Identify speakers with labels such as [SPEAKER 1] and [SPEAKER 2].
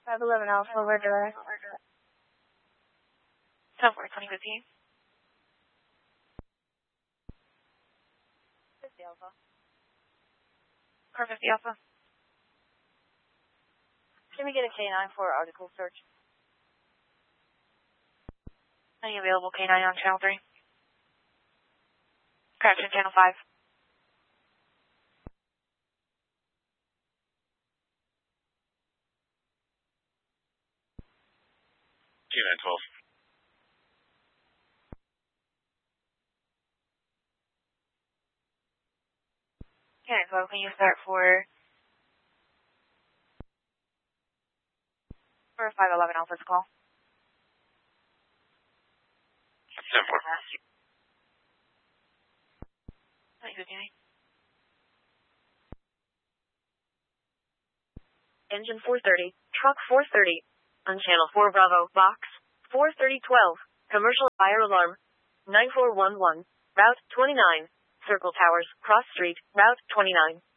[SPEAKER 1] 511 Alpha, where do I?
[SPEAKER 2] 2015.
[SPEAKER 1] 50 Alpha.
[SPEAKER 2] Car 50 Alpha.
[SPEAKER 1] Can we get a K9 for article search?
[SPEAKER 2] Any available K9 on channel 3? Correction, channel 5.
[SPEAKER 3] K9 12.
[SPEAKER 2] K9 12, can you start for 511 Alpha's call?
[SPEAKER 3] 10-4.
[SPEAKER 2] 2015.
[SPEAKER 4] Engine 430, truck 430, on channel 4 Bravo, box 43012, commercial fire alarm 9411, route 29, Circle Towers, Cross Street, route 29.